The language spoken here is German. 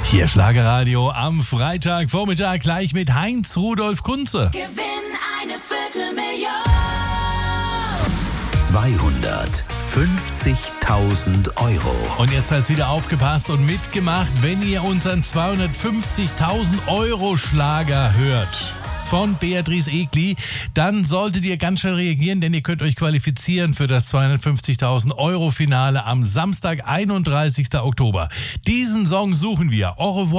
Hier Schlagerradio am Freitagvormittag gleich mit Heinz Rudolf Kunze. Gewinn eine Viertelmillion. 250.000 Euro. Und jetzt heißt wieder aufgepasst und mitgemacht, wenn ihr unseren 250.000 Euro Schlager hört von Beatrice Egli, dann solltet ihr ganz schnell reagieren, denn ihr könnt euch qualifizieren für das 250.000 Euro Finale am Samstag, 31. Oktober. Diesen Song suchen wir. Au revoir.